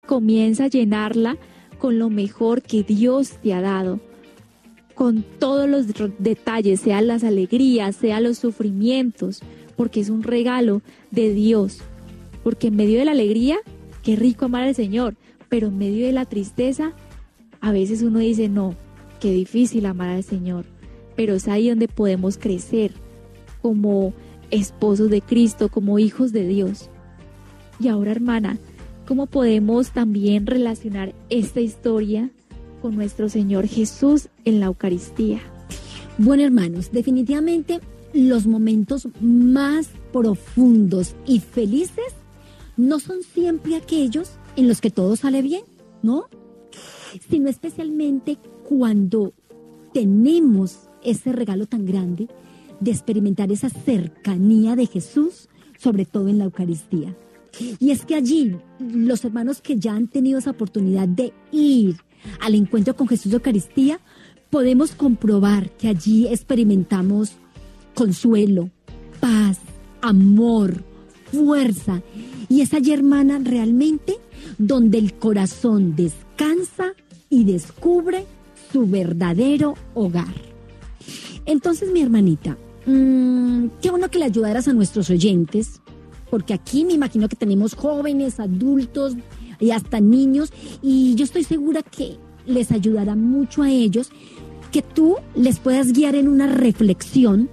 comienza a llenarla con lo mejor que Dios te ha dado, con todos los detalles, sean las alegrías, sean los sufrimientos, porque es un regalo de Dios. Porque en medio de la alegría, qué rico amar al Señor, pero en medio de la tristeza, a veces uno dice, no, qué difícil amar al Señor, pero es ahí donde podemos crecer como esposos de Cristo, como hijos de Dios. Y ahora, hermana, ¿cómo podemos también relacionar esta historia con nuestro Señor Jesús en la Eucaristía? Bueno, hermanos, definitivamente los momentos más profundos y felices no son siempre aquellos en los que todo sale bien, ¿no? Sino especialmente cuando tenemos ese regalo tan grande de experimentar esa cercanía de Jesús, sobre todo en la Eucaristía. Y es que allí los hermanos que ya han tenido esa oportunidad de ir al encuentro con Jesús de Eucaristía, podemos comprobar que allí experimentamos consuelo, paz, amor, fuerza. Y es allí, hermana, realmente donde el corazón descansa y descubre su verdadero hogar. Entonces, mi hermanita, qué bueno que le ayudaras a nuestros oyentes, porque aquí me imagino que tenemos jóvenes, adultos y hasta niños, y yo estoy segura que les ayudará mucho a ellos, que tú les puedas guiar en una reflexión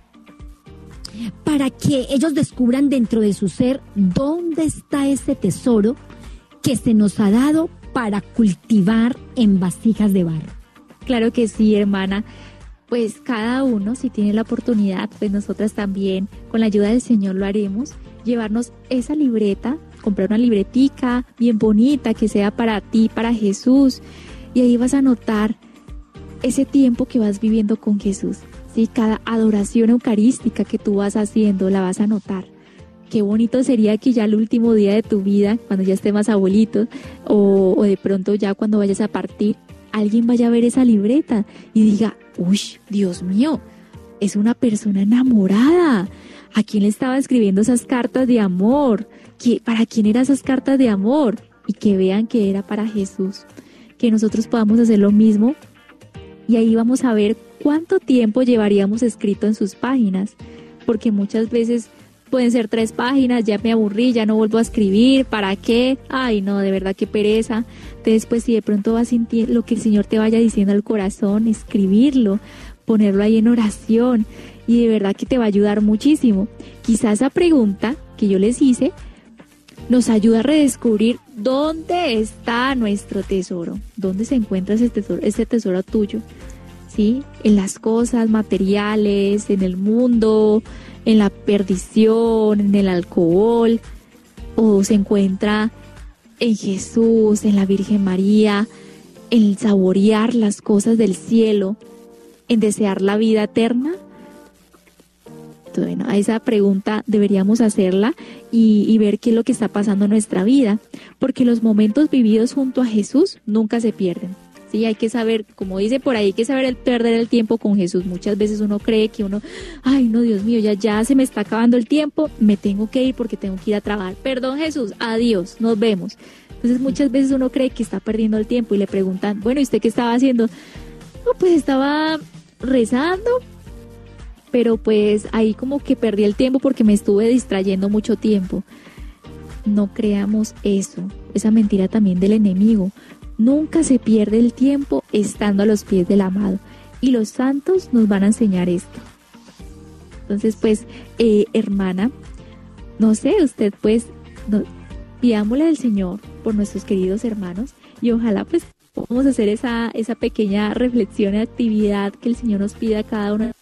para que ellos descubran dentro de su ser dónde está ese tesoro que se nos ha dado para cultivar en vasijas de barro. Claro que sí, hermana. Pues cada uno, si tiene la oportunidad, pues nosotras también, con la ayuda del Señor, lo haremos. Llevarnos esa libreta, comprar una libretica bien bonita que sea para ti, para Jesús. Y ahí vas a notar ese tiempo que vas viviendo con Jesús. ¿Sí? Cada adoración eucarística que tú vas haciendo la vas a notar. Qué bonito sería que ya el último día de tu vida, cuando ya estés más abuelito, o de pronto ya cuando vayas a partir, alguien vaya a ver esa libreta y diga, uy, Dios mío, es una persona enamorada. ¿A quién le estaba escribiendo esas cartas de amor? ¿Para quién eran esas cartas de amor? Y que vean que era para Jesús. Que nosotros podamos hacer lo mismo. Y ahí vamos a ver cuánto tiempo llevaríamos escrito en sus páginas. Porque muchas veces pueden ser 3 páginas, ya me aburrí, ya no vuelvo a escribir, ¿para qué? Ay, no, de verdad, qué pereza. Entonces, pues si de pronto vas sintiendo lo que el Señor te vaya diciendo al corazón, escribirlo, ponerlo ahí en oración, y de verdad que te va a ayudar muchísimo. Quizás esa pregunta que yo les hice nos ayuda a redescubrir dónde está nuestro tesoro, dónde se encuentra ese tesoro tuyo, ¿sí? En las cosas materiales, en el mundo, en la perdición, en el alcohol, o se encuentra en Jesús, en la Virgen María, en saborear las cosas del cielo, en desear la vida eterna. Bueno, a esa pregunta deberíamos hacerla y ver qué es lo que está pasando en nuestra vida, porque los momentos vividos junto a Jesús nunca se pierden. Sí, hay que saber, como dice por ahí, hay que saber perder el tiempo con Jesús. Muchas veces uno cree que ay no, Dios mío, ya se me está acabando el tiempo, me tengo que ir porque tengo que ir a trabajar. Perdón, Jesús, adiós, nos vemos. Entonces muchas veces uno cree que está perdiendo el tiempo y le preguntan, bueno, ¿y usted qué estaba haciendo? No, pues estaba rezando, pero pues ahí como que perdí el tiempo porque me estuve distrayendo mucho tiempo. No creamos eso, esa mentira también del enemigo. Nunca se pierde el tiempo estando a los pies del amado. Y los santos nos van a enseñar esto. Entonces, pues, hermana, no sé, usted pues, pidámosle al Señor por nuestros queridos hermanos. Y ojalá pues podamos hacer esa pequeña reflexión y actividad que el Señor nos pida a cada uno.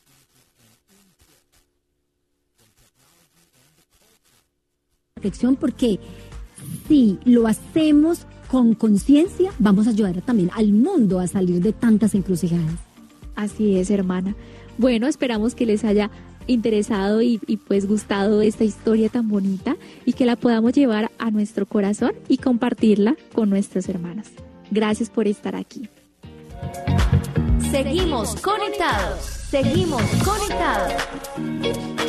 Reflexión, porque si lo hacemos con conciencia, vamos a ayudar también al mundo a salir de tantas encrucijadas. Así es, hermana. Bueno, esperamos que les haya interesado y pues gustado esta historia tan bonita y que la podamos llevar a nuestro corazón y compartirla con nuestros hermanos. Gracias por estar aquí. Seguimos conectados. Seguimos conectados.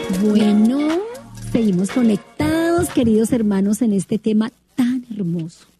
Bueno, seguimos conectados, queridos hermanos, en este tema tan hermoso.